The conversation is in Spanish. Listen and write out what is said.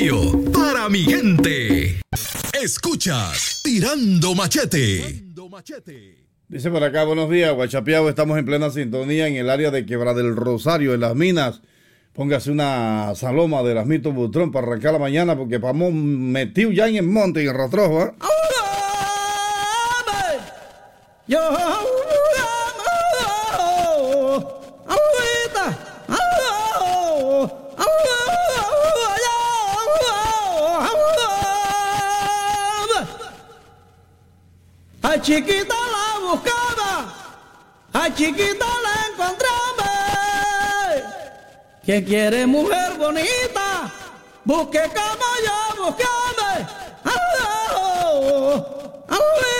barrio, para mi gente. Escuchas Tirando Machete. Dice por acá, buenos días, Guachapiao, estamos en plena sintonía en el área de Quebra del Rosario, en Las Minas. Póngase una saloma de Erasmito Butrón para arrancar la mañana, porque vamos metido ya en el monte, en el rastrojo, ¿eh? A chiquita la buscaba, a chiquita la encontraba. ¿Quién quiere mujer bonita? Busque como yo buscaba.